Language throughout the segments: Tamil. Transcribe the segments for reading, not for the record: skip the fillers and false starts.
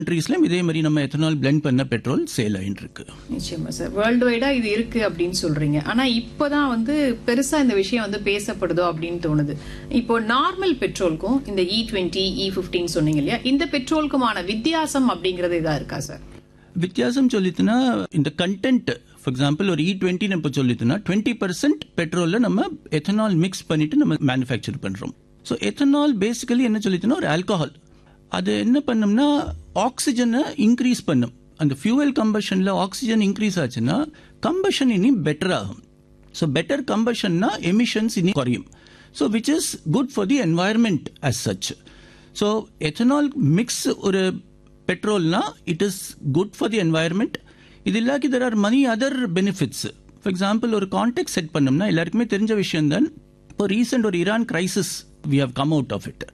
கண்ட்ரீஸ்லயும் இதே மாதிரி நம்ம எத்தனால் பிளெண்ட் பண்ண பெட்ரோல் சேல் ஆயிட்டு இருக்கு. நிச்சயமா சார், வேர்ல்டு வைடா இது இருக்கு அப்படின்னு சொல்றீங்க. ஆனா இப்பதான் பெருசா இந்த விஷயம் பேசப்படுதோ அப்படின்னு தோணுது. இப்போ நார்மல் பெட்ரோலுக்கும் இந்த E20 E15 சொன்னீங்க இல்லையா, இந்த பெட்ரோலுக்குமான வித்தியாசம் அப்படிங்கறது இதா இருக்கா சார்? வித்தியாசம் சொல்லிட்டுனா இந்த கண்டென்ட் ஃபார் எக்ஸாம்பிள் ஒரு E20 இப்போ சொல்லிட்டுனா 20% பெட்ரோல்ல நம்ம எத்தனால் மிக்ஸ் பண்ணிட்டு நம்ம மேனுஃபேக்சர் பண்றோம். ஸோ எத்தனால் பேசிக்கலி என்ன சொல்லிட்டுனா ஒரு ஆல்கஹால். அது என்ன பண்ணும்னா ஆக்சிஜனை இன்க்ரீஸ் பண்ணும். அந்த ஃபியூவல் கம்பஷன்ல ஆக்சிஜன் இன்க்ரீஸ் ஆச்சுன்னா கம்பஷன் இனி பெட்டர் ஆகும். ஸோ பெட்டர் கம்பஷன்னா எமிஷன்ஸ் இனி குறையும். So which is good for the environment as such. So ethanol mix ஒரு பெட்ரோல்னா it is good for the environment. இது இல்லாக்கி there are money other benefits. For example ஒரு கான்டெக்ட் செட் பண்ணோம்னா எல்லாருக்குமே தெரிஞ்ச விஷயம் தான், இப்போ ரீசெண்ட் ஒரு Iran crisis we have come out of it.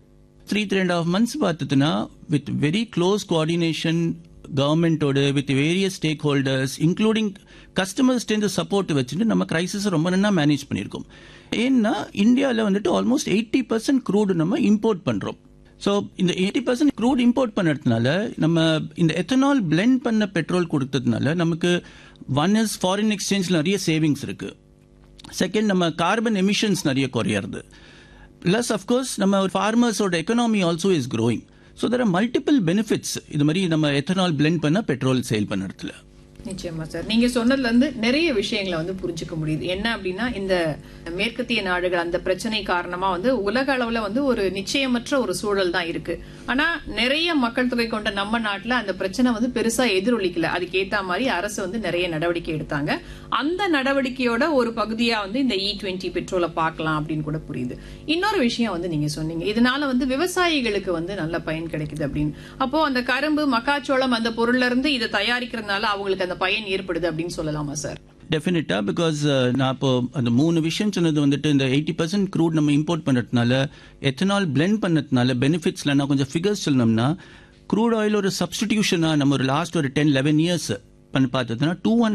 3.5 months பார்த்துட்டுனா with very close coordination கவர்மெண்டோடு with various stack holders including கஸ்டமர்ஸ்டேருந்து support வச்சுட்டு நம்ம கிரைசிஸ் ரொம்ப நல்லா மேனேஜ் பண்ணியிருக்கோம். ஏன்னா இந்தியாவில் ஆல்மோஸ்ட் 80% க்ரூடு நம்ம இம்போர்ட் பண்றோம். ஸோ இந்த 80% க்ரூட் இம்போர்ட் பண்ணதுனால நம்ம இந்த எத்தனால் பிளெண்ட் பண்ண பெட்ரோல் கொடுத்ததுனால நமக்கு ஒன் இஸ் ஃபாரின் எக்ஸ்சேஞ்சில் நிறைய சேவிங்ஸ் இருக்கு. செகண்ட், நம்ம கார்பன் எமிஷன்ஸ் நிறைய குறையிறது. Plus, of course, நம்ம farmers-ஓட economy also is growing. So, there are multiple benefits இது மாதிரி நம்ம ethanol blend பண்ண பெட்ரோல் சேல் பண்ணுறதுல. நிச்சயமா சார், நீங்க சொன்னதுல இருந்து நிறைய விஷயங்களை புரிஞ்சுக்க முடியுது. என்ன அப்படின்னா இந்த மேற்கத்திய நாடுகள் அந்த பிரச்சனை காரணமா உலக அளவுல ஒரு நிச்சயமற்ற ஒரு சூழல் தான் இருக்கு. ஆனா நிறைய மக்கள் தொகை கொண்ட நம்ம நாட்டுல அந்த பிரச்சனை பெருசா எதிரொலிக்கல. அதுக்கு ஏத்த மாதிரி அரசு நிறைய நடவடிக்கை எடுத்தாங்க. அந்த நடவடிக்கையோட ஒரு பகுதியா இந்த E20 பெட்ரோலை பார்க்கலாம் அப்படின்னு கூட புரியுது. இன்னொரு விஷயம் நீங்க சொன்னீங்க, இதனால விவசாயிகளுக்கு நல்ல பயன் கிடைக்குது அப்படின்னு. அப்போ அந்த கரும்பு மக்காச்சோளம் அந்த பொருள்ல இருந்து இதை தயாரிக்கிறதுனால அவங்களுக்கு அந்த பயன் ஏற்படுது அப்படின்னு சொல்லலாமா சார்? டெஃபினட்டா, பிகாஸ் நான் இப்போ அந்த 3 விஷயம் சொன்னது இந்த 80% க்ரூட் நம்ம இம்போர்ட் பண்ணுறதுனால எத்தனால் பிளெண்ட் பண்ணதுனால பெனிஃபிட்ஸ்ல நான் கொஞ்சம் ஃபிகர்ஸ் சொல்லணும்னா, க்ரூட் ஆயில் ஒரு சப்ஸ்டிடியூஷனா நம்ம ஒரு லாஸ்ட் ஒரு 10-11 இயர்ஸ் பண்ணி பார்த்ததுன்னா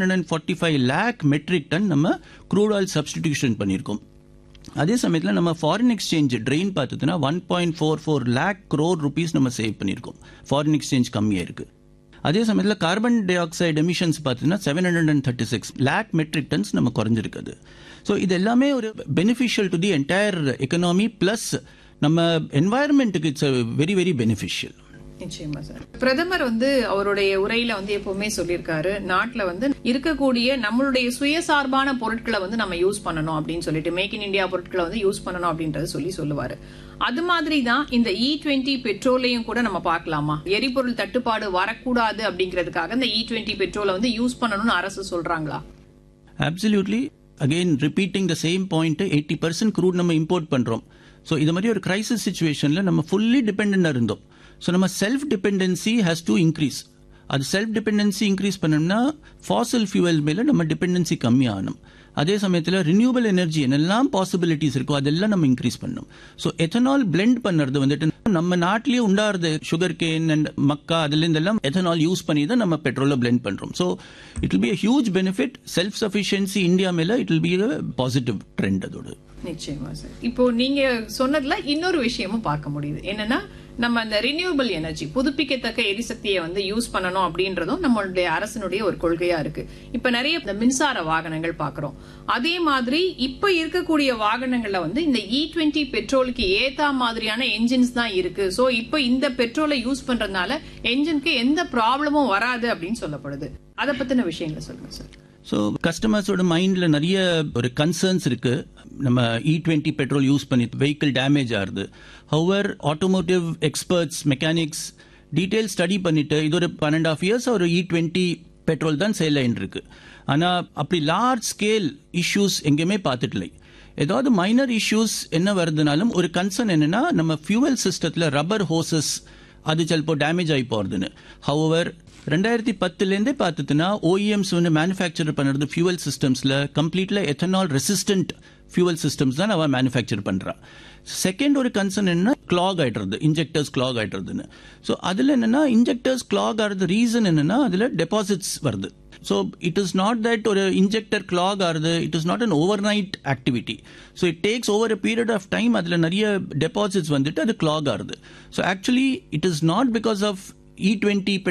245 lakh மெட்ரிக் டன் நம்ம க்ரூட் ஆயில் சப்ஸ்டிடியூஷன் பண்ணியிருக்கோம். அதே சமயத்தில் நம்ம foreign exchange train பார்த்ததுன்னா 1.44 lakh crore rupees நம்ம சேவ் பண்ணியிருக்கோம். ஃபாரின் எக்ஸ்சேஞ்ச் கம்மியாக இருக்கு. அதே சமயத்தில் கார்பன் டை ஆக்சைடு எமிஷன்ஸ் பார்த்தீங்கன்னா 736 lakh மெட்ரிக் டன்ஸ் நம்ம குறைஞ்சிருக்குது. ஸோ இது எல்லாமே ஒரு beneficial to the entire economy, plus நம்ம என்வாயர்மெண்ட்டுக்கு இட்ஸ் வெரி வெரி பெனிஃபிஷியல். நிச்சயமா சார், பிரதமர் அவருடைய உரையில எப்பவுமே சொல்லியிருக்காரு, நாட்டுல இருக்கக்கூடிய நம்மளுடைய சுயசார்பான பொருட்களை நம்ம யூஸ் பண்ணணும் அப்படின்னு சொல்லிட்டு, மேக் இன் இந்தியா பொருட்களை யூஸ் பண்ணணும் அப்படின்றத சொல்லுவாரு. அது மாதிரி தான் இந்த E20 பெட்ரோலையும் கூட நம்ம பார்க்கலாமா? எரிபொருள் தட்டுப்பாடு வரக்கூடாது அப்படிங்கிறதுக்காக இந்த E20 பெட்ரோலை யூஸ் பண்ணணும்னு அரசு சொல்றாங்களா? Absolutely. Again repeating the same point, 80% crude நம்ம இம்போர்ட் பண்றோம். ஸோ இது மாதிரி ஒரு கிரைசிஸ் சிச்சுவேஷன்ல நம்ம ஃபுல்லி டிபெண்டா இருந்தோம். ஸோ நம்ம self dependency has to increase. அது செல்ஃப் டிபெண்டன்சி இன்க்ரீஸ் பண்ணணும்னா ஃபாசில் ஃபியூவல் மேல நம்ம டிபெண்டன்சி கம்மி ஆகணும். அதே சமயத்தில் ரினியூவபிள் எனர்ஜி என்னெல்லாம் பாசிபிலிட்டிஸ் இருக்கோ அதெல்லாம் நம்ம இன்க்ரீஸ் பண்ணணும். ஸோ எத்தனால் பிளெண்ட் பண்ணுறது நம்ம நாட்டிலேயே உண்டாருது, சுகர் கேன் அண்ட் மக்கா அதுல இருந்தெல்லாம் எத்தனால் யூஸ் பண்ணி தான் நம்ம பெட்ரோலை பிளெண்ட் பண்றோம். So it will be a huge benefit. Self sufficiency India மேல it will be a positive trend அதோட. நிச்சயமா சார். இப்போ நீங்க சொன்னதுல இன்னொரு விஷயமும் பார்க்க முடியுது. என்னன்னா நம்ம அந்த ரினியூவபிள் எனர்ஜி, புதுப்பிக்கத்தக்க எரிசக்தியை யூஸ் பண்ணணும் அப்படின்றதும் நம்மளுடைய அரசனுடைய ஒரு கொள்கையா இருக்கு. இப்ப நிறைய மின்சார வாகனங்கள் பாக்குறோம். அதே மாதிரி இப்ப இருக்கக்கூடிய வாகனங்கள்ல இந்த E20 பெட்ரோலுக்கு ஏத்தா மாதிரியான என்ஜின்ஸ் தான் இருக்கு. சோ இப்ப இந்த பெட்ரோலை யூஸ் பண்றதுனால என்ஜினுக்கு எந்த ப்ராப்ளமும் வராது அப்படின்னு சொல்லப்படுது. அதை பத்தின விஷயங்களை சொல்லுங்க சார். ஸோ கஸ்டமர்ஸோட மைண்ட்ல நிறைய ஒரு கன்சர்ன்ஸ் இருக்கு. நம்ம E20 பெட்ரோல் யூஸ் பண்ணி வெஹிக்கிள் டேமேஜ் ஆகுது. Hour automotive experts mechanics detail study பண்ணிட்டு இது ஒரு 12.5 years ஒரு E20 பெட்ரோல் தான் சேல் ஆயிட்டு இருக்கு. ஆனா அப்படி லார்ஜ் ஸ்கேல் இஷ்யூஸ் எங்கேயுமே பார்த்துட்டு, ஏதாவது மைனர் இஷ்யூஸ் என்ன வருதுனாலும் ஒரு கன்சர்ன் என்னன்னா நம்ம ஃபியூவல் சிஸ்டத்துல ரப்பர் ஹோசஸ் அது சிலப்போ டேமேஜ் ஆகி போறதுன்னு. ஹவர் 2010 பார்த்துட்டுனா OEMs மேனுஃபேக்சர் பண்ணுறது fuel சிஸ்டம்ஸ்ல கம்ப்ளீட்ல ethanol resistant fuel systems தான் அவன் மேனுஃபேக்சர் பண்றான். செகண்ட் ஒரு கன்சர்ன் என்ன, கிளாக் ஆயிடுறது, இன்ஜெக்டர்ஸ் கிளாக் ஆயிடுறதுன்னு. ஸோ அதுல என்னன்னா இன்ஜெக்டர்ஸ் கிளாக் ஆகிறது ரீசன் என்னன்னா அதுல டெபாசிட்ஸ் வருது. So it is not that or injector clog or it is not an overnight activity. So it takes over a period of time. Adla nariya deposits vandittu adu clog ஆகுது. So actually it is not because of E20